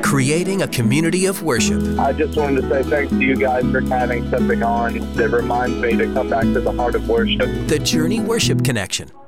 creating a community of worship. I just wanted to say thanks to you guys for having something on that reminds me to come back to the heart of worship. The Journey Worship Connection.